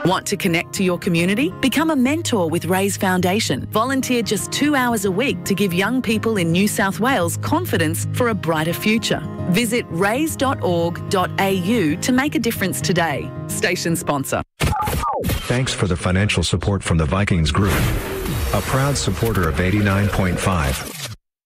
Want to connect to your community? Become a mentor with Raise Foundation. Volunteer just 2 hours a week to give young people in New South Wales confidence for a brighter future. Visit raise.org.au to make a difference today. Station sponsor. Thanks for the financial support from the Vikings Group, a proud supporter of 89.5.